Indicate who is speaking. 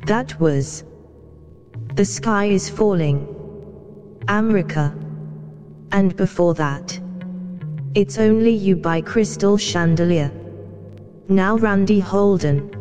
Speaker 1: That was The Sky Is Falling, America. And before that, It's Only You by Crystal Chandelier. Now Randy Holden.